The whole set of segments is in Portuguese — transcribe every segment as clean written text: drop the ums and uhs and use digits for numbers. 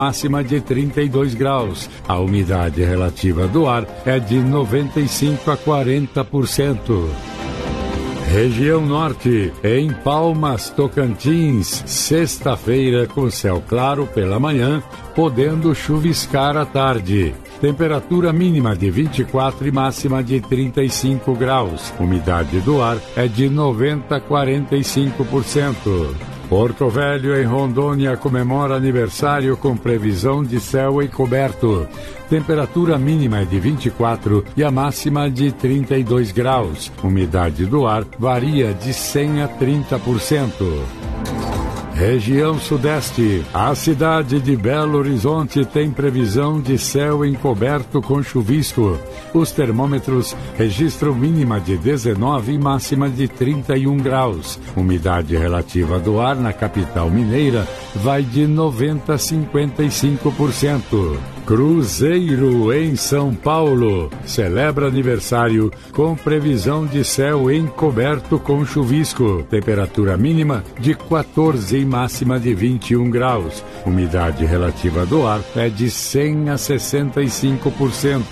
máxima de 32 graus. A umidade relativa do ar é de 95 a 40%. Região Norte, em Palmas, Tocantins, sexta-feira com céu claro pela manhã, podendo chuviscar à tarde. Temperatura mínima de 24 e máxima de 35 graus. Umidade do ar é de 90 a 45%. Porto Velho, em Rondônia, comemora aniversário com previsão de céu encoberto. Temperatura mínima é de 24 e a máxima de 32 graus. Umidade do ar varia de 100 a 30%. Região Sudeste, a cidade de Belo Horizonte tem previsão de céu encoberto com chuvisco. Os termômetros registram mínima de 19 e máxima de 31 graus. Umidade relativa do ar na capital mineira vai de 90 a 55%. Cruzeiro, em São Paulo, celebra aniversário com previsão de céu encoberto com chuvisco. Temperatura mínima de 14 e máxima de 21 graus. Umidade relativa do ar é de 100 a 65%.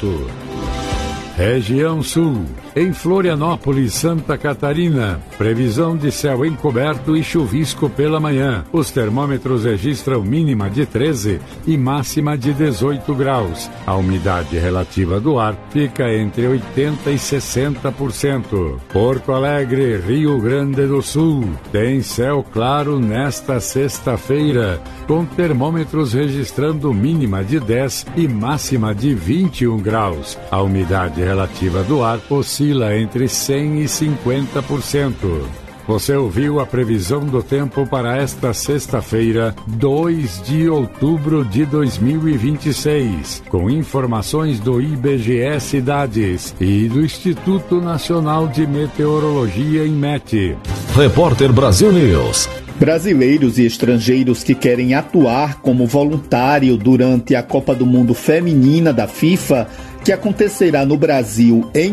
Região Sul, em Florianópolis, Santa Catarina, previsão de céu encoberto e chuvisco pela manhã. Os termômetros registram mínima de 13 e máxima de 18 graus. A umidade relativa do ar fica entre 80% e 60%. Porto Alegre, Rio Grande do Sul, tem céu claro nesta sexta-feira, com termômetros registrando mínima de 10 e máxima de 21 graus. A umidade relativa do ar oscila entre 100% e 50%. Você ouviu a previsão do tempo para esta sexta-feira, 2 de outubro de 2026, com informações do IBGE Cidades e do Instituto Nacional de Meteorologia, INMET. Repórter Brasil News. Brasileiros e estrangeiros que querem atuar como voluntário durante a Copa do Mundo Feminina da FIFA, que acontecerá no Brasil em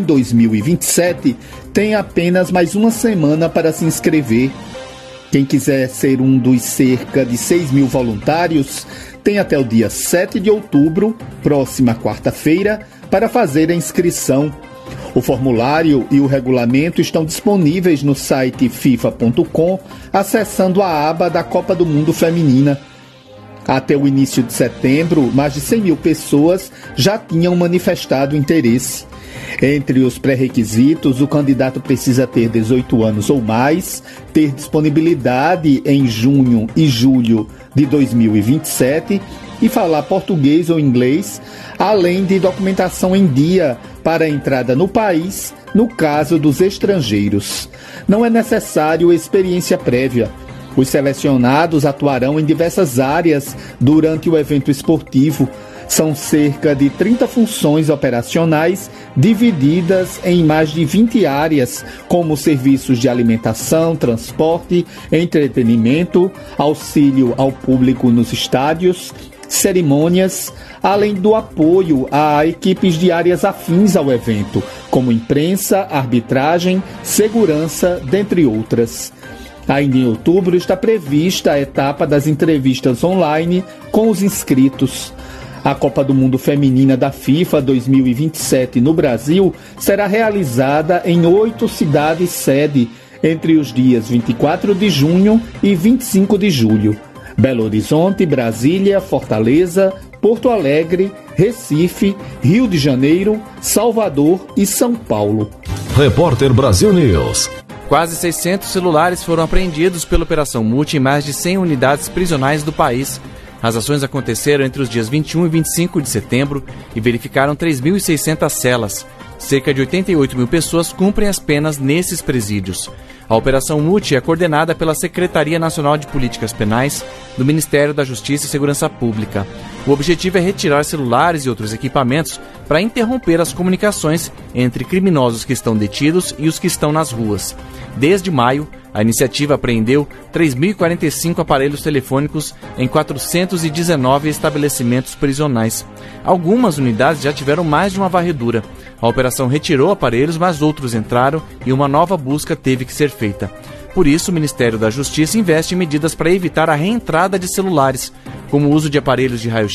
2027, têm apenas mais uma semana para se inscrever. Quem quiser ser um dos cerca de 6 mil voluntários, tem até o dia 7 de outubro, próxima quarta-feira, para fazer a inscrição. O formulário e o regulamento estão disponíveis no site fifa.com, acessando a aba da Copa do Mundo Feminina. Até o início de setembro, mais de 100 mil pessoas já tinham manifestado interesse. Entre os pré-requisitos, o candidato precisa ter 18 anos ou mais, ter disponibilidade em junho e julho de 2027 e falar português ou inglês, além de documentação em dia para a entrada no país, no caso dos estrangeiros. Não é necessário experiência prévia. Os selecionados atuarão em diversas áreas durante o evento esportivo. São cerca de 30 funções operacionais divididas em mais de 20 áreas, como serviços de alimentação, transporte, entretenimento, auxílio ao público nos estádios, cerimônias, além do apoio a equipes de áreas afins ao evento, como imprensa, arbitragem, segurança, dentre outras. Ainda em outubro está prevista a etapa das entrevistas online com os inscritos. A Copa do Mundo Feminina da FIFA 2027 no Brasil será realizada em 8 cidades-sede entre os dias 24 de junho e 25 de julho. Belo Horizonte, Brasília, Fortaleza, Porto Alegre, Recife, Rio de Janeiro, Salvador e São Paulo. Repórter Brasil News. Quase 600 celulares foram apreendidos pela Operação Multi em mais de 100 unidades prisionais do país. As ações aconteceram entre os dias 21 e 25 de setembro e verificaram 3.600 celas. Cerca de 88 mil pessoas cumprem as penas nesses presídios. A Operação Multi é coordenada pela Secretaria Nacional de Políticas Penais do Ministério da Justiça e Segurança Pública. O objetivo é retirar celulares e outros equipamentos para interromper as comunicações entre criminosos que estão detidos e os que estão nas ruas. Desde maio, a iniciativa apreendeu 3.045 aparelhos telefônicos em 419 estabelecimentos prisionais. Algumas unidades já tiveram mais de uma varredura. A operação retirou aparelhos, mas outros entraram e uma nova busca teve que ser feita. Por isso, o Ministério da Justiça investe em medidas para evitar a reentrada de celulares, como o uso de aparelhos de raio-x